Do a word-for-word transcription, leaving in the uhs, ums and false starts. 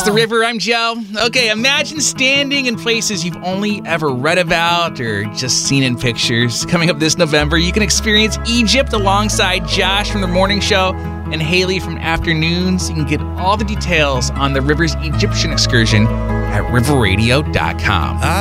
the River. I'm Joe. Okay, imagine standing in places you've only ever read about or just seen in pictures. Coming up this November, you can experience Egypt alongside Josh from The Morning Show and Haley from Afternoons. You can get all the details on the River's Egyptian excursion at river radio dot com.